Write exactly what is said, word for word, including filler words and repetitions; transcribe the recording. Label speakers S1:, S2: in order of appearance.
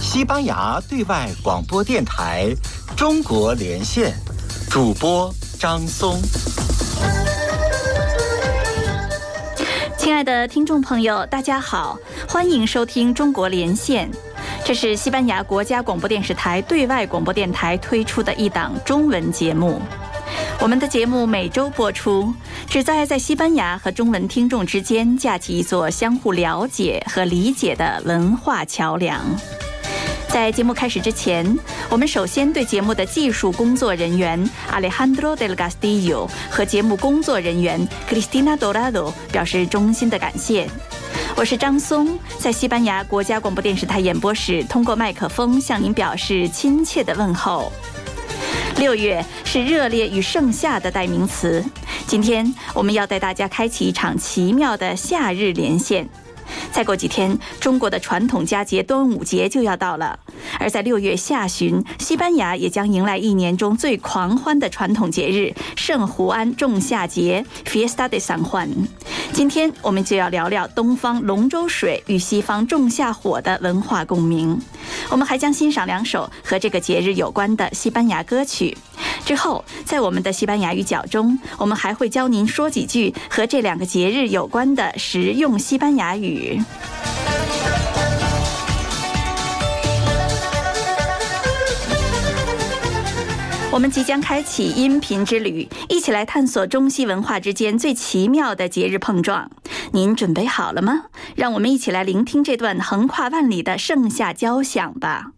S1: 西班牙对外广播电台中国连线，主播张松。
S2: 亲爱的听众朋友，大家好，欢迎收听中国连线。这是西班牙国家广播电视台对外广播电台推出的一档中文节目。我们的节目每周播出，旨在在西班牙和中文听众之间架起一座相互了解和理解的文化桥梁。在节目开始之前，我们首先对节目的技术工作人员 Alejandro del Castillo 和节目工作人员 Cristina Dorado 表示衷心的感谢。我是张松，在西班牙国家广播电视台演播室通过麦克风向您表示亲切的问候。六月是热烈与盛夏的代名词，今天我们要带大家开启一场奇妙的夏日连线。再过几天，中国的传统佳节端午节就要到了，而在六月下旬，西班牙也将迎来一年中最狂欢的传统节日圣胡安仲夏节 Fiesta de San Juan。 今天我们就要聊聊东方龙舟水与西方仲夏火的文化共鸣，我们还将欣赏两首和这个节日有关的西班牙歌曲。之后，在我们的西班牙语角中，我们还会教您说几句和这两个节日有关的实用西班牙语。我们即将开启音频之旅，一起来探索中西文化之间最奇妙的节日碰撞。您准备好了吗？让我们一起来聆听这段横跨万里的盛夏交响吧。